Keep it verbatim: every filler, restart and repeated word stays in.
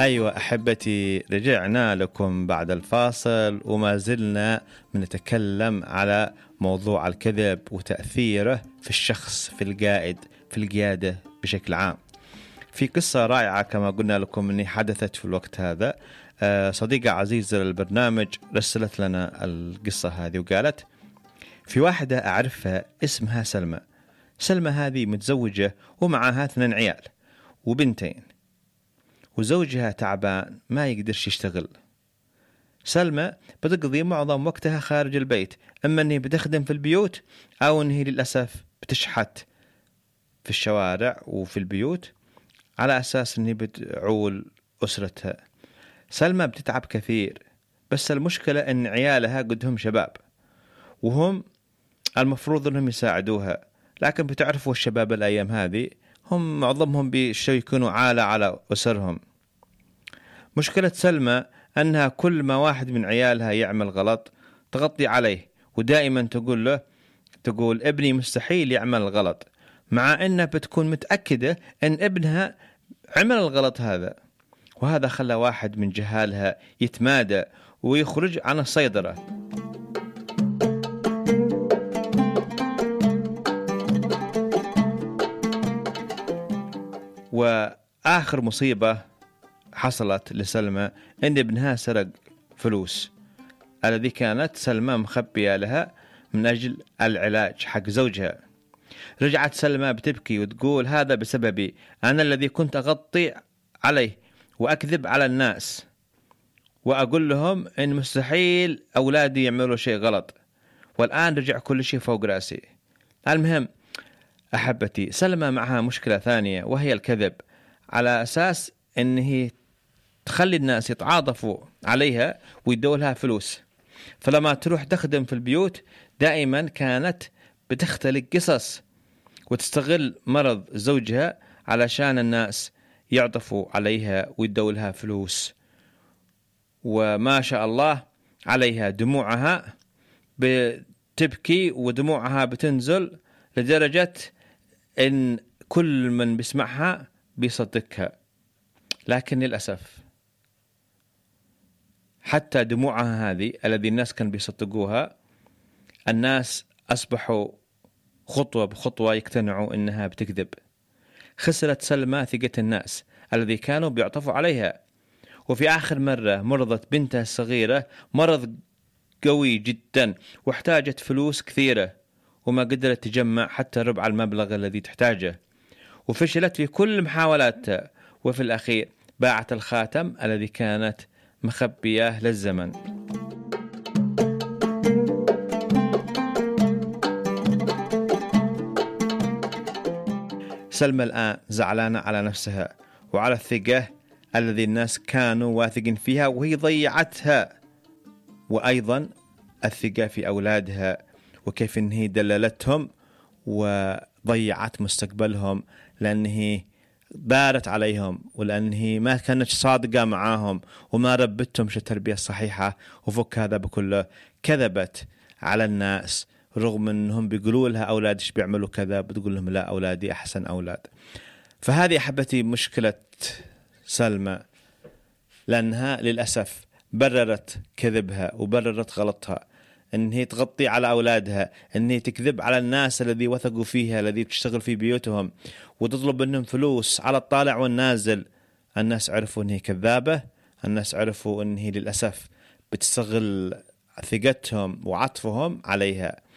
أيوة أحبتي، رجعنا لكم بعد الفاصل وما زلنا بنتكلم على موضوع الكذب وتأثيره في الشخص، في القائد، في القيادة بشكل عام. في قصة رائعة كما قلنا لكم أني حدثت في الوقت هذا. صديقة عزيزة للبرنامج رسلت لنا القصة هذه وقالت: في واحدة أعرفها اسمها سلمى. سلمى هذه متزوجة ومعها اثنين عيال وبنتين، وزوجها تعبان ما يقدرش يشتغل. سلمى بتقضي معظم وقتها خارج البيت، أما أنها بتخدم في البيوت أو أنها للأسف بتشحت في الشوارع وفي البيوت على أساس أنها بتعول أسرتها. سلمى بتتعب كثير، بس المشكلة أن عيالها قدهم شباب وهم المفروض أنهم يساعدوها، لكن بتعرفوا الشباب الأيام هذه هم معظمهم بيشتوا يكونوا عالة على أسرهم. مشكلة سلمى أنها كل ما واحد من عيالها يعمل غلط تغطي عليه، ودائما تقول له تقول ابني مستحيل يعمل غلط، مع أنها بتكون متأكدة أن ابنها عمل الغلط هذا. وهذا خلى واحد من جهالها يتمادى ويخرج عن السيطرة. وآخر مصيبة حصلت لسلمى أن ابنها سرق فلوس الذي كانت سلمى مخبية لها من أجل العلاج حق زوجها. رجعت سلمى بتبكي وتقول: هذا بسببي، أنا الذي كنت أغطي عليه وأكذب على الناس وأقول لهم إن مستحيل أولادي يعملوا شيء غلط، والآن رجع كل شيء فوق رأسي. المهم أحبتي، سلمى معها مشكلة ثانية وهي الكذب، على أساس أنه تخلي الناس يتعاطفوا عليها ويدوا لها فلوس. فلما تروح تخدم في البيوت دائما كانت بتختلق قصص وتستغل مرض زوجها علشان الناس يعطفوا عليها ويدوا لها فلوس. وما شاء الله عليها دموعها بتبكي ودموعها بتنزل لدرجة إن كل من بيسمعها بيصدقها. لكن للأسف حتى دموعها هذه الذي الناس كانوا بيصدقوها، الناس أصبحوا خطوة بخطوة يقتنعوا إنها بتكذب. خسرت سلمى ثقة الناس الذي كانوا بيعطفوا عليها. وفي آخر مرة مرضت بنتها الصغيرة مرض قوي جدا واحتاجت فلوس كثيرة، وما قدرت تجمع حتى ربع المبلغ الذي تحتاجه، وفشلت في كل محاولاتها، وفي الأخير باعت الخاتم الذي كانت مخبياه للزمن. سلمى الآن زعلانة على نفسها وعلى الثقة الذي الناس كانوا واثقين فيها وهي ضيعتها، وأيضا الثقة في أولادها وكيف أنها دللتهم وضيعت مستقبلهم لأنه بارت عليهم، ولأنه ما كانت صادقة معاهم وما ربتهم شو التربية الصحيحة. وفك هذا بكله كذبت على الناس رغم أنهم بيقولوا لها أولادش بيعملوا كذا، بتقول لهم لا أولادي أحسن أولاد. فهذه أحبتي مشكلة سلمى، لأنها للأسف بررت كذبها وبررت غلطها، أن هي تغطي على أولادها، أن هي تكذب على الناس الذي وثقوا فيها الذي تشتغل في بيوتهم وتطلب منهم فلوس على الطالع والنازل. الناس عرفوا أن هي كذابة، الناس عرفوا أن هي للأسف بتستغل ثقتهم وعطفهم عليها.